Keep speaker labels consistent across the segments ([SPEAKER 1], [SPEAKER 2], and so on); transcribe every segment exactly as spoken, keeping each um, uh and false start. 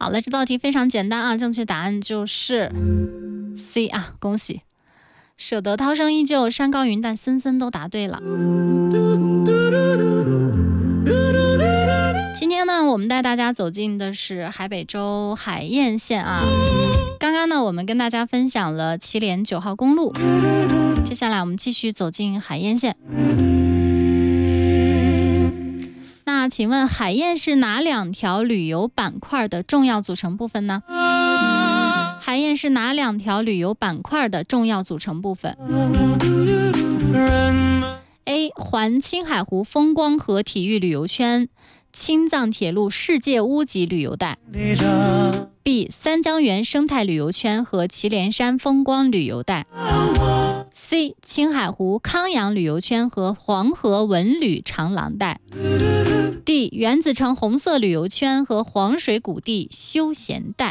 [SPEAKER 1] 好了，这道题非常简单啊，正确答案就是 C 啊，恭喜！舍得涛声依旧，山高云淡，森森都答对了。今天呢，我们带大家走进的是海北州海晏县啊。刚刚呢，我们跟大家分享了祁连九号公路，接下来我们继续走进海晏县。那请问海晏是哪两条旅游板块的重要组成部分呢？海晏是哪两条旅游板块的重要组成部分 ？A. 环青海湖风光和体育旅游圈，青藏铁路世界屋级旅游带。B. 三江源生态旅游圈和祁连山风光旅游带。C. 青海湖康养旅游圈和黄河文旅长廊带。D. 原子城红色旅游圈和黄水谷地休闲带。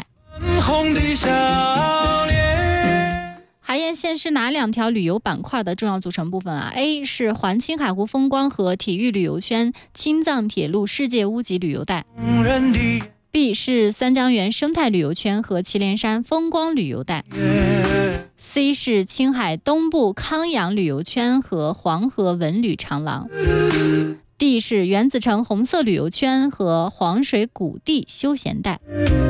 [SPEAKER 1] 海晏县是哪两条旅游板块的重要组成部分啊 ？A 是环青海湖风光和体育旅游圈青藏铁路世界屋级旅游带。B 是三江源生态旅游圈和祁连山风光旅游带。C 是青海东部康养旅游圈和黄河文旅长廊。D 是原子城红色旅游圈和黄水谷地休闲带。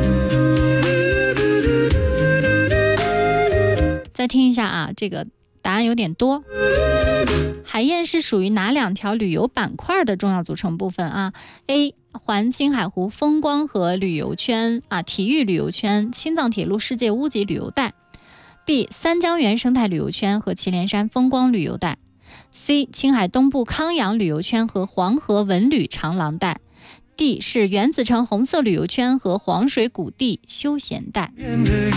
[SPEAKER 1] 再听一下啊，这个答案有点多。海晏是属于哪两条旅游板块的重要组成部分啊 ？A. 环青海湖风光和旅游圈啊，体育旅游圈，青藏铁路世界屋级旅游带。B. 三江源生态旅游圈和祁连山风光旅游带。C. 青海东部康养旅游圈和黄河文旅长廊带。D 是原子城红色旅游圈和黄水谷地休闲带。